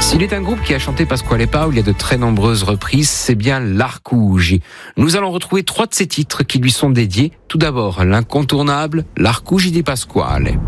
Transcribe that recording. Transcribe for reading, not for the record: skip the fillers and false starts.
S'il est un groupe qui a chanté Pasquale Pau, il y a de très nombreuses reprises, c'est bien l'Arcougi. Nous allons retrouver 3 de ses titres qui lui sont dédiés. Tout d'abord, l'incontournable, l'Arcougi di Pasquale.